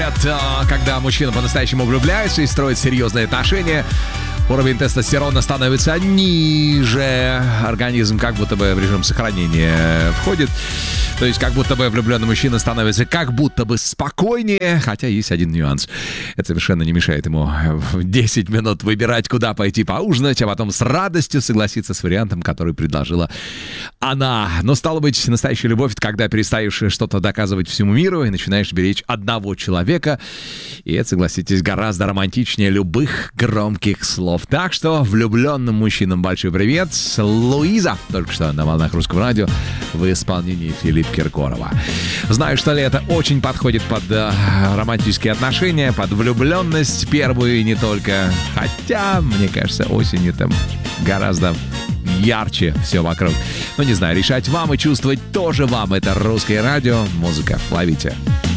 говорят, когда мужчина по-настоящему влюбляется и строит серьезные отношения, уровень тестостерона становится ниже. Организм как будто бы в режим сохранения входит. То есть как будто бы влюбленный мужчина становится как будто бы спокойнее. Хотя есть один нюанс. Это совершенно не мешает ему в 10 минут выбирать, куда пойти поужинать, а потом с радостью согласиться с вариантом, который предложила она. Но стало быть, настоящая любовь — это когда перестаешь что-то доказывать всему миру и начинаешь беречь одного человека. И это, согласитесь, гораздо романтичнее любых громких слов. Так что влюбленным мужчинам большой привет. Луиза только что на волнах Русского радио в исполнении Филиппа Киркорова. Знаю, что лето очень подходит под романтические отношения, под влюбленность первую и не только. Хотя, мне кажется, осенью там гораздо ярче все вокруг. Ну, не знаю, решать вам и чувствовать тоже вам. Это Русское радио. Музыка. Ловите.